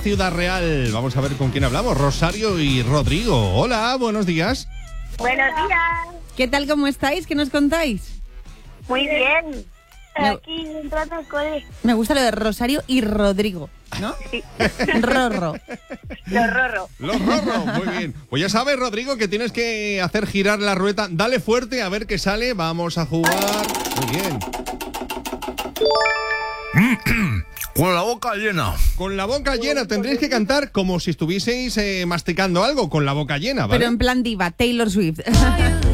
Ciudad Real. Vamos a ver con quién hablamos. Rosario y Rodrigo. Hola, buenos días. Buenos días. ¿Qué tal, cómo estáis? ¿Qué nos contáis? Muy bien. Aquí entrando al cole. Me gusta lo de Rosario y Rodrigo, ¿no? Sí. Rorro. Los rorros. Los rorros, muy bien. Pues ya sabes, Rodrigo, que tienes que hacer girar la ruleta. Dale fuerte a ver qué sale. Vamos a jugar. Muy bien. Con la boca llena. Con la boca llena. Tendréis que cantar como si estuvieseis masticando algo con la boca llena, ¿vale? Pero en plan diva, Taylor Swift.